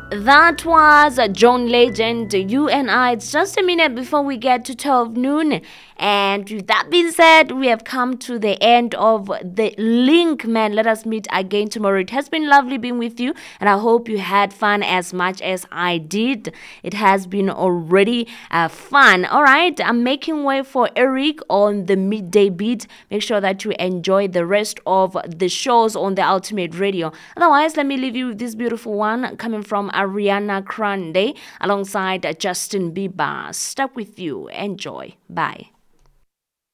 That was John Legend, you and I. It's just a minute before we get to 12 noon. And with that being said, we have come to the end of the link, man. Let us meet again tomorrow. It has been lovely being with you, and I hope you had fun as much as I did. It has been already fun. All right, I'm making way for Eric on the midday beat. Make sure that you enjoy the rest of the shows on the Ultimate Radio. Otherwise, let me leave you with this beautiful one coming from Ariana Grande alongside Justin Bieber. Stuck with you. Enjoy. Bye.